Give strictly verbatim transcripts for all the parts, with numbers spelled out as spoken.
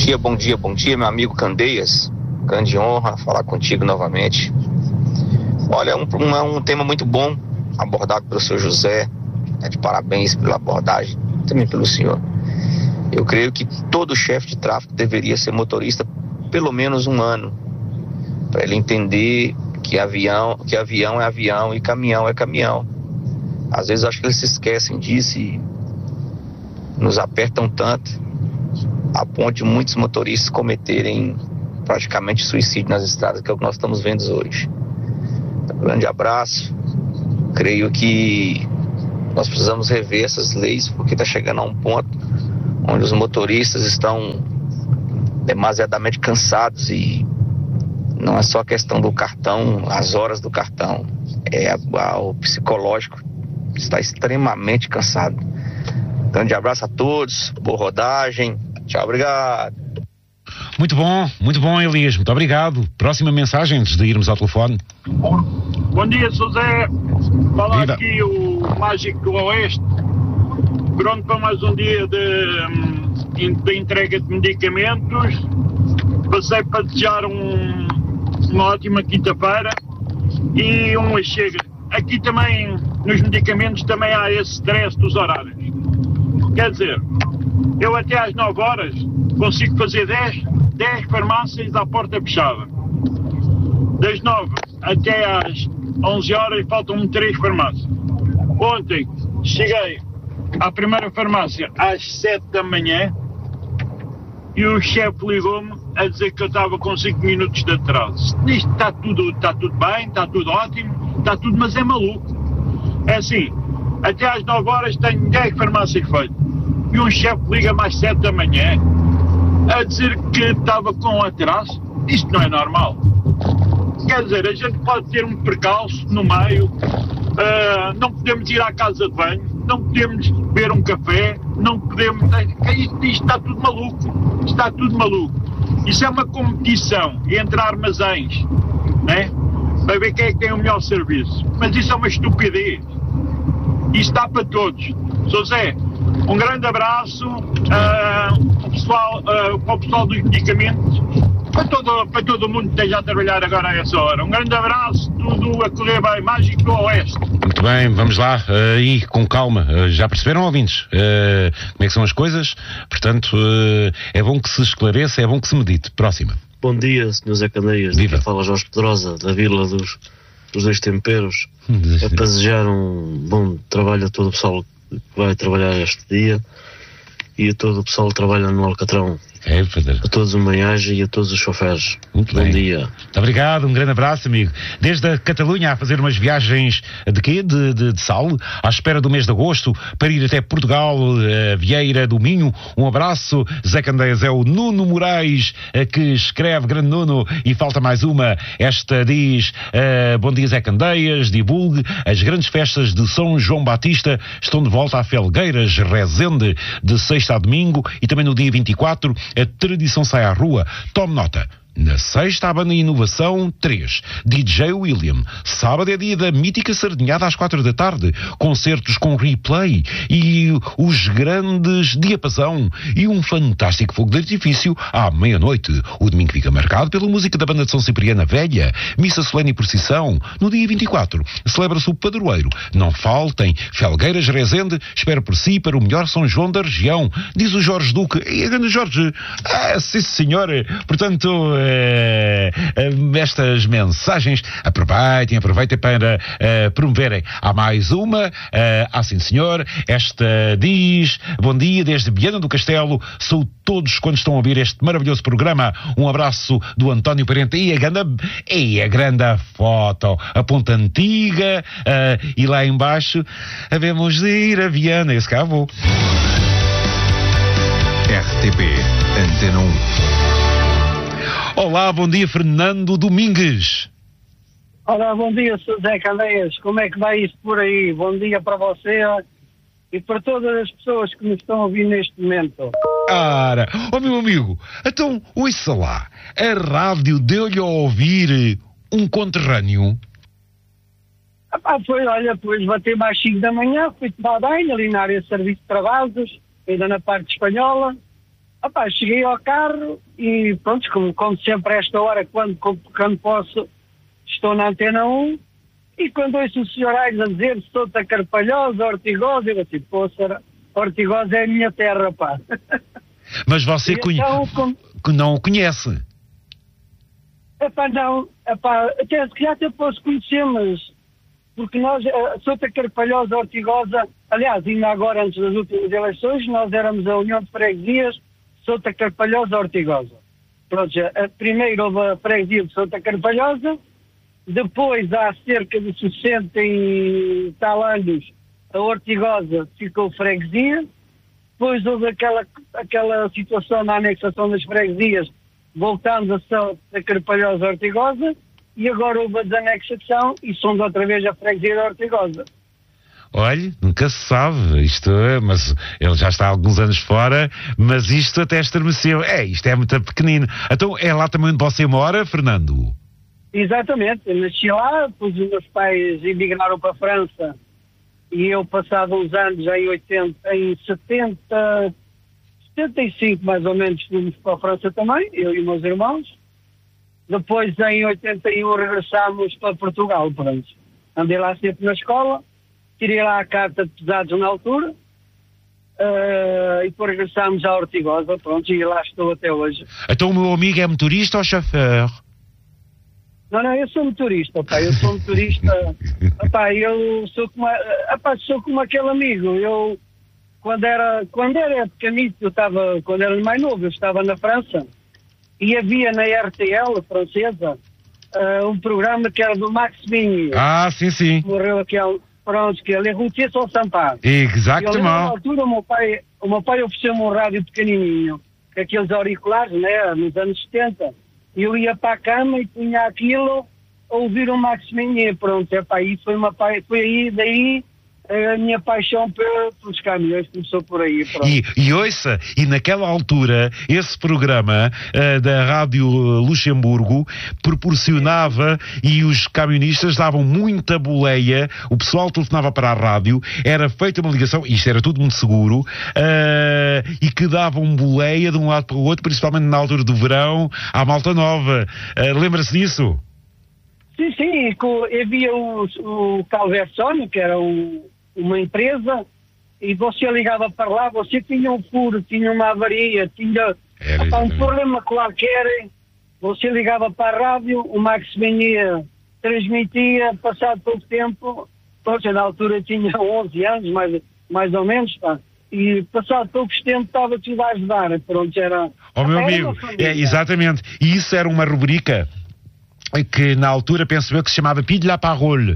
dia, bom dia, bom dia, meu amigo Candeias. Grande honra falar contigo novamente. Olha, é um, um, um tema muito bom abordado pelo senhor José. É de parabéns pela abordagem, também pelo senhor. Eu creio que todo chefe de tráfego deveria ser motorista pelo menos um ano, para ele entender que avião, que avião é avião e caminhão é caminhão. Às vezes acho que eles se esquecem disso e nos apertam tanto a ponto de muitos motoristas cometerem praticamente suicídio nas estradas, que é o que nós estamos vendo hoje. Um grande abraço. Creio que nós precisamos rever essas leis, porque está chegando a um ponto onde os motoristas estão demasiadamente cansados e não é só a questão do cartão, as horas do cartão, é a, a, o psicológico está extremamente cansado. Grande abraço a todos, boa rodagem, tchau, obrigado. Muito bom, muito bom, Elias, muito obrigado. Próxima mensagem antes de irmos ao telefone. Bom dia, José. Fala Viva. Aqui o Mágico do Oeste. Pronto para mais um dia de, de entrega de medicamentos. Passei para desejar um, uma ótima quinta-feira e um chega. Aqui também, nos medicamentos, também há esse stress dos horários. Quer dizer, eu até às nove horas consigo fazer dez, dez farmácias à porta fechada. Das nove até às onze horas faltam-me três farmácias. Ontem cheguei à primeira farmácia às sete da manhã e o chefe ligou-me a dizer que eu estava com cinco minutos de atraso. Isto está tudo, está tudo bem, está tudo ótimo, está tudo, mas é maluco. É assim, até às nove horas tenho dez farmácias feitas e um chefe liga-me às sete da manhã a dizer que estava com atraso. Isto não é normal. Quer dizer, a gente pode ter um percalço no meio, uh, não podemos ir à casa de banho, não podemos beber um café, não podemos... Isto, isto está tudo maluco, está tudo maluco. Isso é uma competição entre armazéns, né? Para ver quem é que tem o melhor serviço. Mas isso é uma estupidez. Isto está para todos. José, um grande abraço uh, ao pessoal, uh, para o pessoal dos medicamentos, para todo, para todo mundo que esteja a trabalhar agora a essa hora. Um grande abraço, tudo a correr bem, Mágico do Oeste. Muito bem, vamos lá, aí uh, com calma. Uh, já perceberam, ouvintes, uh, como é que são as coisas? Portanto, uh, é bom que se esclareça, é bom que se medite. Próxima. Bom dia, senhor Zé Candeias. Viva. Daqui fala Jorge Pedrosa, da Vila dos, dos Dois Temperos. É para desejar um bom trabalho a todo o pessoal que vai trabalhar este dia e a todo o pessoal que trabalha no Alcatrão. É, Pedro. A todos o Maiage e a todos os choferes. Muito Bom bem. dia. Muito obrigado, um grande abraço, amigo. Desde a Catalunha a fazer umas viagens de quê? De, de, de sal, à espera do mês de agosto, para ir até Portugal, uh, Vieira do Minho. Um abraço. Zé Candeias é o Nuno Moraes, uh, que escreve, grande Nuno, e falta mais uma. Esta diz, uh, bom dia Zé Candeias, divulgue, as grandes festas de São João Batista estão de volta a Felgueiras, Rezende, de sexta a domingo, e também no dia vinte e quatro, a tradição sai à rua. Tome nota. Na sexta, a banda Inovação três, D J William. Sábado é dia da mítica sardinhada às quatro da tarde. Concertos com replay e os grandes diapasão e um fantástico fogo de artifício à meia-noite. O domingo fica marcado pela música da banda de São Cipriana Velha. Missa solene e procissão. No dia vinte e quatro, celebra-se o padroeiro. Não faltem. Felgueiras, Rezende, espera por si para o melhor São João da região. Diz o Jorge Duque. E a grande Jorge? Ah, sim senhor. Portanto... Uh, uh, estas mensagens aproveitem, aproveitem para uh, promoverem. Há mais uma, uh, ah sim senhor, esta diz, bom dia desde Viana do Castelo, sou todos quando estão a ouvir este maravilhoso programa, um abraço do António Parente, e a grande, e a grande foto, a ponta antiga, uh, e lá embaixo havemos de ir a Viana, esse cá vou. R T P Antena um. Olá, bom dia, Fernando Domingues. Olá, bom dia, senhor Zé Candeias. Como é que vai isso por aí? Bom dia para você e para todas as pessoas que nos estão a ouvir neste momento. Ora, ó oh, meu amigo, então, ouça lá, a rádio deu-lhe a ouvir um conterrâneo? Ah, foi, olha, depois bateu mais cinco da manhã, fui tomar banho ali na área de serviço de trabalhos, ainda na parte espanhola. Epá, cheguei ao carro e pronto, como, como sempre a esta hora, quando, quando posso, estou na Antena um, e quando ouço o senhor Aires a dizer Sota Carpalhosa, Ortigosa, eu assim, poça, Ortigosa é a minha terra, pá. Mas você conhe... então, como... não o conhece? Epá, não, epá, até se calhar até posso conhecer, mas porque nós, a Sota Carpalhosa, Ortigosa, aliás, ainda agora antes das últimas eleições, nós éramos a União de Freguesias Sota Carpalhosa, Ortigosa. Pronto, a, primeiro houve a freguesia de Sota Carpalhosa, depois há cerca de sessenta e tal anos a Ortigosa ficou freguesia, depois houve aquela, aquela situação na anexação das freguesias, voltamos a Sota Carpalhosa, Ortigosa, e agora houve a desanexação e somos outra vez a freguesia da Ortigosa. Olhe, nunca se sabe, isto é, mas ele já está há alguns anos fora, mas isto até estremeceu. É, isto é muito pequenino. Então é lá também onde você mora, Fernando? Exatamente, eu nasci lá, depois os meus pais emigraram para a França e eu, passado uns anos, em, oitenta, em setenta, setenta e cinco mais ou menos, fomos para a França também, eu e os meus irmãos. Depois, em oitenta e um, regressámos para Portugal, pronto. Andei lá sempre na escola, tirei lá a carta de pesados na altura, uh, e depois regressámos à Ortigosa, pronto, e lá estou até hoje. Então o meu amigo é motorista ou chofer? Não, não, eu sou motorista, pá, eu sou motorista, pá, eu sou como, pá, sou como aquele amigo, eu, quando era, quando era pequenito, eu estava, quando era mais novo, eu estava na França, e havia na R T L francesa uh, um programa que era do Max Vigny. Ah, sim, sim. Morreu aqui há, pronto, que ele é routier só Sampar. Exatamente. Na altura, o meu pai, o meu pai ofereceu-me um rádio pequenininho, com aqueles auriculares, né, nos anos setenta. Eu ia para a cama e punha aquilo a ouvir o Max Vigny. Pronto, é, pá, isso foi, uma, foi aí, daí a minha paixão pelos caminhões começou por aí. E, e ouça, e naquela altura, esse programa uh, da Rádio Luxemburgo proporcionava, e os camionistas davam muita boleia, o pessoal telefonava para a rádio, era feita uma ligação, isto era tudo muito seguro, uh, e que davam boleia de um lado para o outro, principalmente na altura do verão, à Malta Nova. Uh, lembra-se disso? Sim, sim, havia o, o Calversone, que era um uma empresa, e você ligava para lá, você tinha um furo, tinha uma avaria, tinha opa, um problema qualquer, você ligava para a rádio, o Max vinha, transmitia, passado pouco tempo, poxa, na altura tinha onze anos, mais, mais ou menos, pá, e passado pouco tempo estava tudo a ajudar, pronto, era... Ó, meu amigo, é, exatamente, e isso era uma rubrica que na altura penso eu que se chamava Pide la Parole, uh,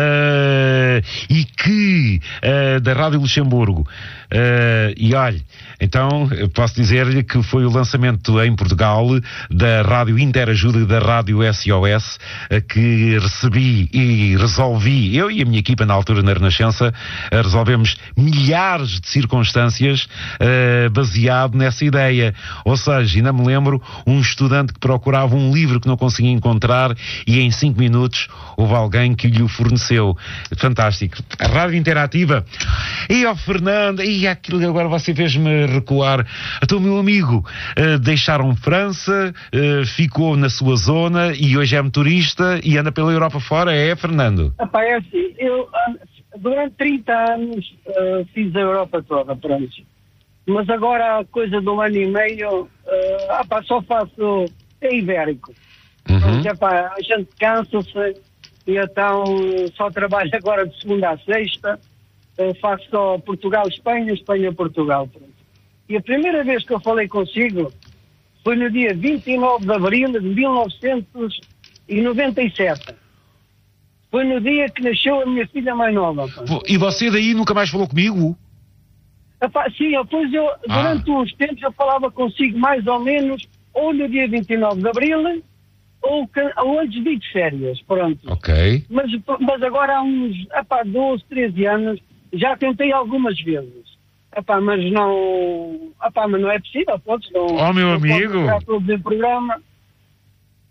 e que uh, da Rádio Luxemburgo, uh, e olha, então eu posso dizer-lhe que foi o lançamento em Portugal da Rádio Interajuda e da Rádio S O S, uh, que recebi e resolvi, eu e a minha equipa na altura na Renascença, uh, resolvemos milhares de circunstâncias uh, baseado nessa ideia, ou seja, ainda me lembro um estudante que procurava um livro que não conseguia encontrar e em cinco minutos houve alguém que lhe o forneceu. Fantástico. A rádio interativa. E ao Fernando, e aquilo agora você fez-me recuar. Então, meu amigo, uh, deixaram França, uh, ficou na sua zona e hoje é motorista e anda pela Europa fora, é, Fernando? Epá, é assim, eu durante trinta anos uh, fiz a Europa toda, pronto. Mas agora, a coisa de um ano e meio, uh, epá, só faço é ibérico. Uhum. Porque, epá, a gente cansa-se e então só trabalho agora de segunda a sexta, uh, faço só Portugal-Espanha, Espanha-Portugal. E a primeira vez que eu falei consigo foi no dia vinte e nove de abril de mil novecentos e noventa e sete. Foi no dia que nasceu a minha filha mais nova. Pá. E você daí nunca mais falou comigo? Epá, sim, depois eu, durante ah. uns tempos eu falava consigo mais ou menos ou no dia vinte e nove de abril ou, ou antes de ir de férias, pronto. Ok. Mas, mas agora há uns epá, doze, treze anos já tentei algumas vezes. Epá, mas não... Epá, mas não é possível, pode não... Oh, meu não amigo! Pode programa.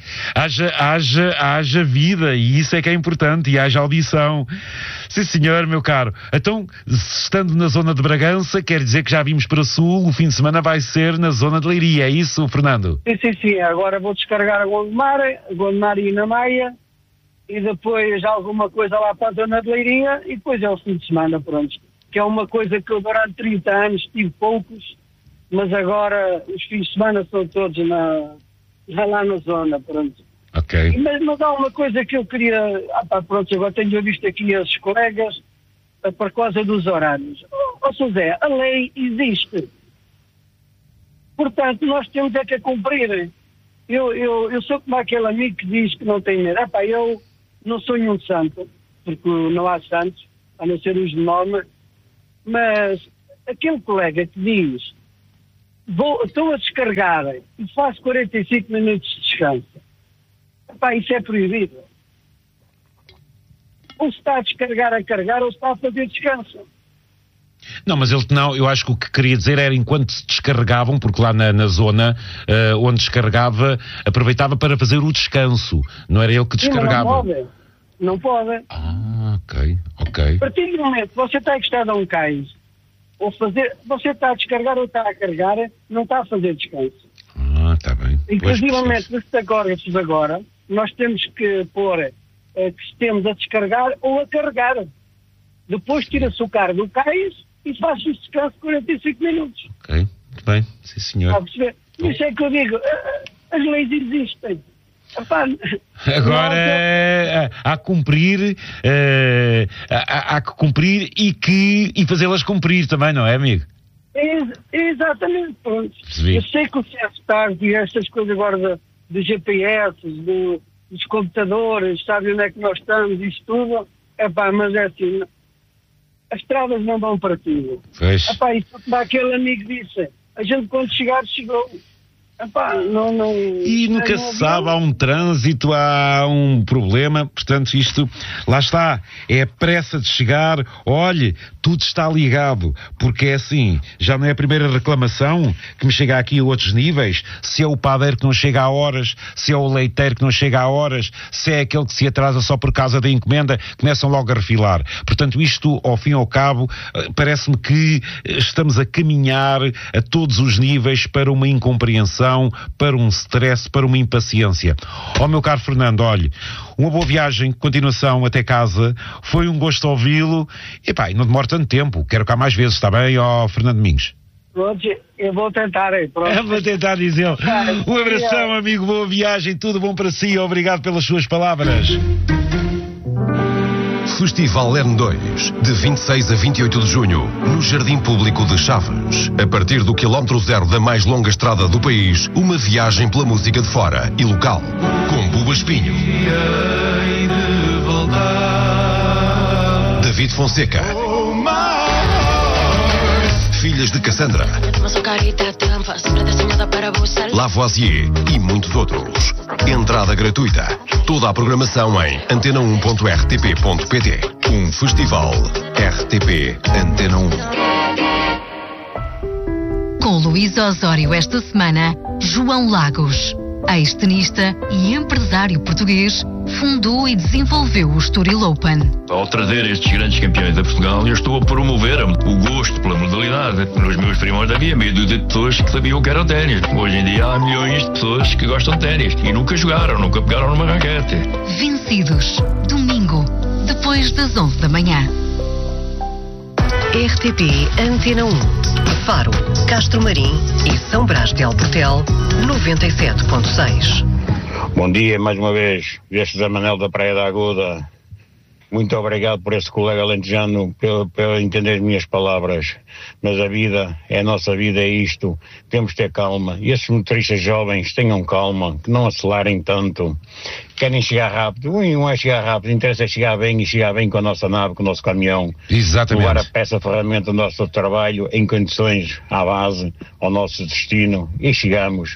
haja, haja, haja vida, e isso é que é importante, e haja audição. Sim, senhor, meu caro. Então, estando na zona de Bragança, quer dizer que já vimos para Sul, o fim de semana vai ser na zona de Leiria, é isso, Fernando? Sim, sim, sim. Agora vou descarregar a Gondomar, a Gondomar e na Maia, e depois alguma coisa lá para a zona de Leiria, e depois é o fim de semana, pronto. Que é uma coisa que eu durante trinta anos tive poucos, mas agora os fins de semana são todos na, já lá na zona, pronto. Ok. Mas, mas há uma coisa que eu queria, ah, pá, pronto, agora tenho visto aqui esses colegas, ah, por causa dos horários. Ó oh, José, a lei existe. Portanto, nós temos é que a cumprir. Eu, eu, eu sou como aquele amigo que diz que não tem medo. Ah, pá, eu não sou nenhum santo, porque não há santos, a não ser os de nome. Mas aquele colega que diz, vou, estou a descarregar e faço quarenta e cinco minutos de descanso, epá, isso é proibido. Ou se está a descarregar a carregar, ou se está a fazer descanso. Não, mas ele não, eu acho que o que queria dizer era enquanto se descarregavam, porque lá na, na zona uh, onde descarregava, aproveitava para fazer o descanso, não era ele que descarregava. Sim, não pode, não pode. Ah, ok, ok. A partir do momento que você está encostado a um cais, ou fazer, você está a descarregar ou está a carregar, não está a fazer descanso. Ah, está bem. Inclusive, nestes agógrafos agora, nós temos que pôr uh, que estemos a descarregar ou a carregar. Depois tira-se o carro do cais e faz o descanso de quarenta e cinco minutos. Ok, muito bem, sim senhor. Por isso é que eu digo, as leis existem. Epá, agora é, há que cumprir, é, há, há que cumprir e, que, e fazê-las cumprir também, não é, amigo? É, exatamente, pronto. Percebi. Eu sei que o C S T A R e estas coisas agora dos G P S, do, dos computadores, sabe onde é que nós estamos, isto tudo, epá, mas é assim, as estradas não dão para tudo. Pois. Epá, isso como aquele amigo disse, a gente quando chegar, chegou. Epá, não, não, e nunca se sabe, há um trânsito, há um problema, portanto isto, lá está, é a pressa de chegar, olhe, tudo está ligado, porque é assim, já não é a primeira reclamação que me chega aqui a outros níveis, se é o padeiro que não chega a horas, se é o leiteiro que não chega a horas, se é aquele que se atrasa só por causa da encomenda, começam logo a refilar. Portanto isto, ao fim e ao cabo, parece-me que estamos a caminhar a todos os níveis para uma incompreensão, para um stress, para uma impaciência. Ó, meu caro Fernando, olhe, uma boa viagem, continuação até casa, foi um gosto ouvi-lo, e pá, não demora tanto tempo, quero cá mais vezes, está bem, ó Fernando Domingos? Pronto, eu vou tentar aí, pronto. Eu vou tentar dizer, um abração, amigo, boa viagem, tudo bom para si, obrigado pelas suas palavras. Festival Lerno dois, de vinte e seis a vinte e oito de junho, no Jardim Público de Chaves. A partir do quilómetro zero da mais longa estrada do país, uma viagem pela música de fora e local, com Buba Espinho, David Fonseca, Filhas de Cassandra, Lavoisier e muitos outros. Entrada gratuita. Toda a programação em antena um ponto r t p ponto p t. Um festival R T P Antena um. Com Luís Osório esta semana, João Lagos, ex-tenista e empresário português, fundou e desenvolveu o Estoril Open. Ao trazer estes grandes campeões a Portugal, eu estou a promover o gosto pela modalidade. Nos meus primórdios havia meio de pessoas que sabiam o que era o ténis. Hoje em dia há milhões de pessoas que gostam de ténis e nunca jogaram, nunca pegaram numa raquete. Vencidos, domingo, depois das onze da manhã. R T P Antena um. Faro, Castro Marim e São Brás de Alportel, noventa e sete ponto seis. Bom dia, mais uma vez, este Zé Manel da Praia da Aguda. Muito obrigado por esse colega alentejano, pelo, pelo entender as minhas palavras. Mas a vida, é a nossa vida, é isto. Temos de ter calma. E esses motoristas jovens, tenham calma, que não acelerem tanto. Querem chegar rápido. Um é chegar rápido, interessa é chegar bem e chegar bem com a nossa nave, com o nosso caminhão. Exatamente. Levar a peça, a ferramenta do nosso trabalho em condições à base, ao nosso destino. E chegamos.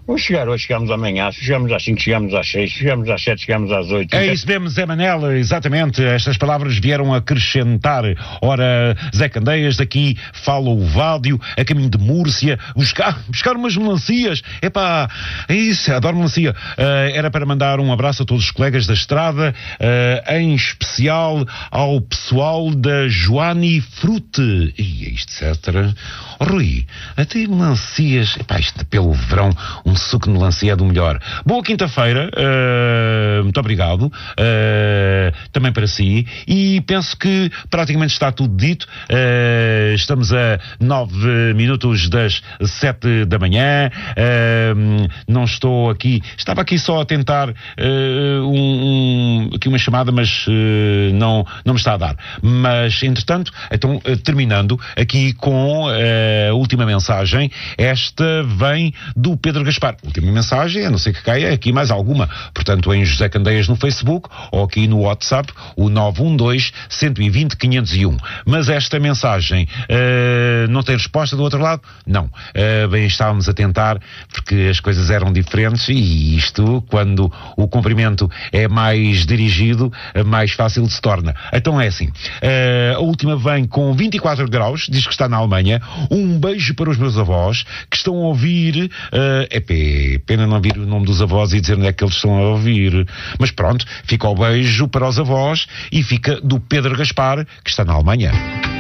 Vamos chegar hoje, chegamos amanhã, chegamos às cinco, chegamos às seis, chegamos às sete, chegamos às oito. É isso mesmo, Zé Manel, exatamente, estas palavras vieram acrescentar. Ora, Zé Candeias, daqui fala o Vádio, a caminho de Múrcia, buscar, buscar umas melancias. Epá, é isso, adoro melancia. Uh, era para mandar um abraço a todos os colegas da estrada, uh, em especial ao pessoal da Joani Frute. E isto, etcétera. Oh, Rui, até melancias, epá, isto pelo verão, um suco de melancia é do melhor. Boa quinta-feira, uh, muito obrigado, uh, também para si, e penso que praticamente está tudo dito. Uh, estamos a nove minutos das sete da manhã, uh, não estou aqui, estava aqui só a tentar uh, um, um, aqui uma chamada, mas uh, não, não me está a dar. Mas, entretanto, então, uh, terminando aqui com uh, a última mensagem, esta vem do Pedro Gaspar. Última mensagem, a não ser que caia aqui mais alguma. Portanto, em José Candeias no Facebook ou aqui no WhatsApp, o nove um dois, um dois zero, quinhentos e um. Mas esta mensagem uh, não tem resposta do outro lado? Não. Uh, bem, estávamos a tentar, porque as coisas eram diferentes e isto, quando o cumprimento é mais dirigido, mais fácil se torna. Então é assim. Uh, a última vem com vinte e quatro graus, diz que está na Alemanha. Um beijo para os meus avós que estão a ouvir. Uh, é pena não ouvir o nome dos avós e dizer onde é que eles estão a ouvir. Mas pronto, fica o beijo para os avós e fica do Pedro Gaspar, que está na Alemanha.